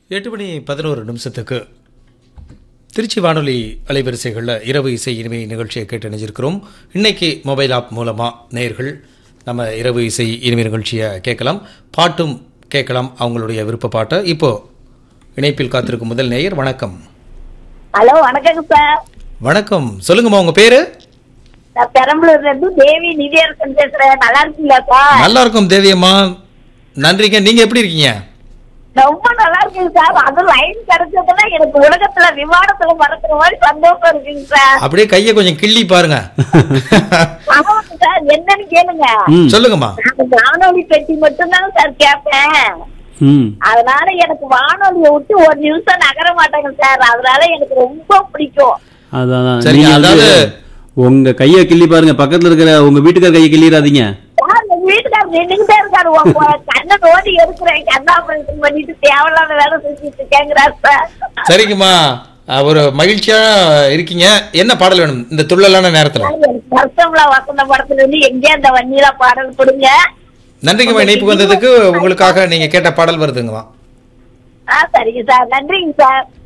8:11 திருச்சி வானொலி அலைவரிசைகளில் இரவு இசை இனிமை நிகழ்ச்சியை கேட்டு நினைச்சிருக்கிறோம். இன்னைக்கு மொபைல் ஆப் மூலமாக நேயர்கள் நம்ம இரவு இசை இனிமை நிகழ்ச்சியை கேட்கலாம், பாட்டும் கேட்கலாம், அவங்களுடைய விருப்ப பாட்டை. இப்போ இணைப்பில் காத்திருக்கும் முதல் நேயர். வணக்கம். ஹலோ, வணக்கங்க சார். வணக்கம், சொல்லுங்கம்மா, உங்க பேரு? நான் பெரம்பலூர்ல இருந்து தேவி நிதியரசன் பேசுறேன். நல்லா இருக்கீங்களா சார்? நல்லா இருக்கும் தேவியம்மா, நன்றிங்க. நீங்க எப்படி இருக்கீங்க? ரொம்ப நல்லா இருக்குங்க சார். அது லைன் கிடைச்சதுன்னா எனக்கு உலகத்துல விமானத்துல மறக்கிற மாதிரி சந்தோஷம் இருக்குங்க சார். அப்படியே கையை கொஞ்சம் கிள்ளி பாருங்க. ஆமாங்க சார், என்னன்னு கேளுங்க. சொல்லுங்கம்மா. நான் வானொலி பெட்டி மட்டும்தான் சார் கேட்பேன். அதனால எனக்கு வானொலியை விட்டு ஒரு நிமிஷம் நகர மாட்டாங்க சார். அதனால எனக்கு ரொம்ப பிடிக்கும். அதான் சரி, அதாவது உங்க கைய கிள்ளி பாருங்க, பக்கத்துல இருக்கிற உங்க வீட்டுக்கார கையை கிள்ளிடாதீங்க. வீட்டுக்காரர் நின்றுட்டே இருக்காரு, கண்ணை நோண்டி எடுக்கிறேன், கண்ணா பண்ணிட்டு தேவையில்லாத வேலை செஞ்சுட்டு இருக்கேங்கிறார் சார். சரிங்கம்மா, ஒரு மகிழ்ச்சியா இருக்கீங்க. என்ன பாடல் வேணும் இந்த துள்ளலான நேரத்துல? வருஷம்ல வசந்த படத்துல இருந்து எங்கே அந்த வன்னிலா பாடல் கொடுங்க. நன்றிங்கம்மா, இணைப்புக்கு வந்ததுக்கு. உங்களுக்காக நீங்க கேட்ட பாடல் வருதுங்கம்மா. சரிங்க சார், நன்றிங்க சார்.